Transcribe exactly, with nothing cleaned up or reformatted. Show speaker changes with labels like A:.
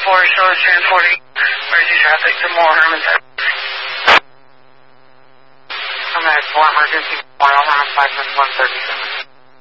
A: four shows transporting emergency traffic to Moore Herman. I'm at four emergency, Moore Herman five one thirty-seven.